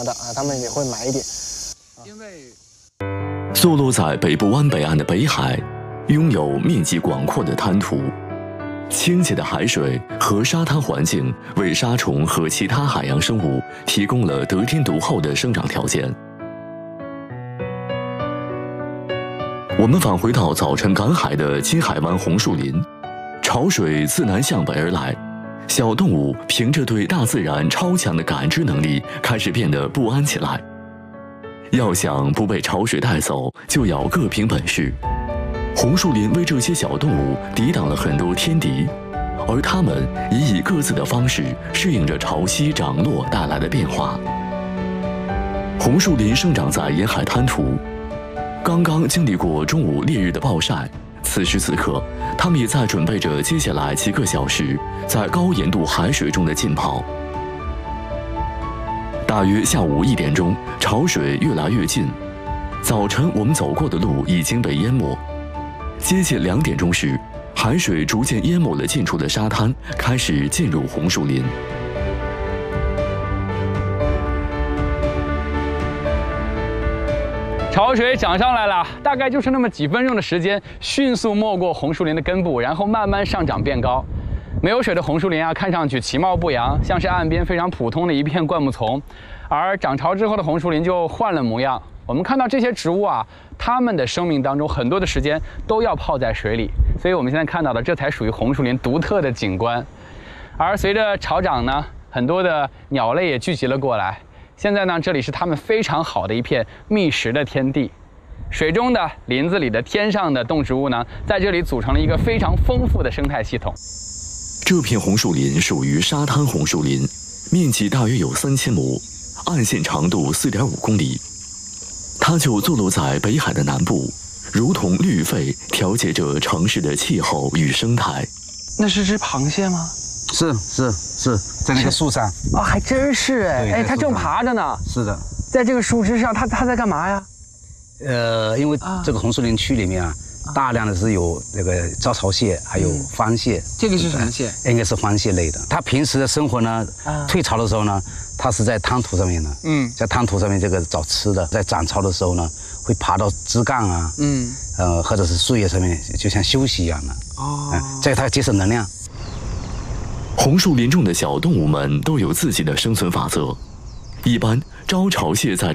的啊，他们也会买一点。 因为坐落在北部湾北岸的北海，拥有面积广阔的滩涂，清洁的海水和沙滩环境为沙虫和其他海洋生物提供了得天独厚的生长条件。我们返回到早晨赶海的金海湾红树林，潮水自南向北而来，小动物凭着对大自然超强的感知能力，开始变得不安起来。要想不被潮水带走，就要各凭本事。红树林为这些小动物抵挡了很多天敌，而它们也以各自的方式适应着潮汐涨落带来的变化。红树林生长在沿海滩涂，刚刚经历过中午烈日的暴晒，此时此刻，它们也在准备着接下来几个小时在高盐度海水中的浸泡。大约下午1点钟，潮水越来越近，早晨我们走过的路已经被淹没。接近2点钟时，海水逐渐淹没了近处的沙滩，开始进入红树林。 潮水涨上来了，大概就是那么几分钟的时间，迅速没过红树林的根部，然后慢慢上涨变高。没有水的红树林啊，看上去其貌不扬，像是岸边非常普通的一片灌木丛，而涨潮之后的红树林就换了模样。我们看到这些植物啊，它们的生命当中很多的时间都要泡在水里，所以我们现在看到的这才属于红树林独特的景观。而随着潮涨呢，很多的鸟类也聚集了过来。现在呢，这里是它们非常好的一片觅食的天地。水中的、林子里的、天上的动植物呢，在这里组成了一个非常丰富的生态系统。 这片红树林属于沙滩红树林，面积大约有3000亩，岸线长度4.5公里。它就坐落在北海的南部，如同绿肺调节着城市的气候与生态。 那是只螃蟹吗？ 是，在那个树上啊，还真是哎， 对它正爬着呢。 是的， 在这个树枝上，它在干嘛呀？ 因为这个红树林区里面啊，大量的是有那个招潮蟹，还有番蟹。 这个是什么蟹？ 应该是番蟹类的。它平时的生活呢，退潮的时候呢，它是在滩涂上面的。在滩涂上面这个找吃的。在涨潮的时候呢，会爬到枝干啊，或者是树叶上面，就像休息一样的。这个它节省能量。 红树林中的小动物们都有自己的生存法则。一般招潮蟹在